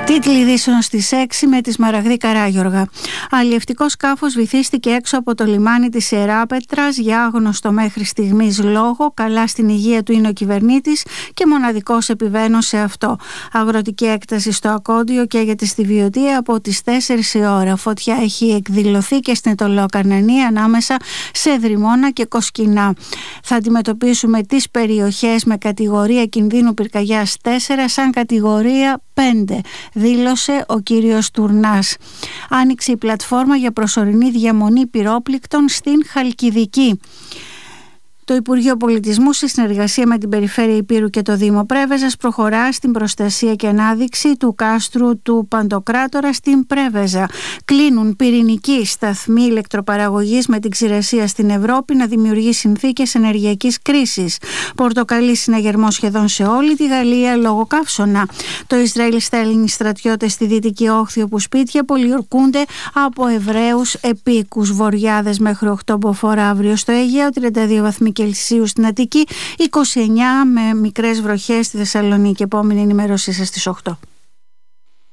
Τίτλοι ειδήσεων στις 6 με τη Σμαραγδή Καράγιοργα. Αλλιευτικό σκάφος βυθίστηκε έξω από το λιμάνι της Ιεράπετρας για άγνωστο μέχρι στιγμής λόγο. Καλά στην υγεία του είναι ο κυβερνήτης και μοναδικός επιβαίνω σε αυτό. Αγροτική έκταση στο Ακόντιο καίγεται στη Βιωτία από τις 4 η ώρα. Φωτιά έχει εκδηλωθεί και στην Ετωλοκαρνανία ανάμεσα σε Δρυμώνα και Κοσκινά. Θα αντιμετωπίσουμε τις περιοχές με κατηγορία κινδύνου πυρκαγιάς 4 σαν κατηγορία 5, δήλωσε ο κύριος Τουρνάς. Άνοιξε η πλατφόρμα για προσωρινή διαμονή πυρόπληκτων στην Χαλκιδική. Το Υπουργείο Πολιτισμού, σε συνεργασία με την Περιφέρεια Ηπείρου και το Δήμο Πρέβεζας, προχωρά στην προστασία και ανάδειξη του κάστρου του Παντοκράτορα στην Πρέβεζα. Κλείνουν πυρηνικοί σταθμοί ηλεκτροπαραγωγής με την ξηρασία στην Ευρώπη να δημιουργεί συνθήκες ενεργειακής κρίσης. Πορτοκαλί συναγερμό σχεδόν σε όλη τη Γαλλία λόγω καύσωνα. Το Ισραήλ στέλνει στρατιώτες στη Δυτική Όχθη, όπου σπίτια πολιορκούνται από Εβραίους επίκους. Βοριάδες μέχρι 8 μποφόρ αύριο στο Αιγαίο, 32 βαθμοί Κελσίου στην Αττική, 29 με μικρές βροχές στη Θεσσαλονίκη. Επόμενη ενημέρωσή σας στις 8.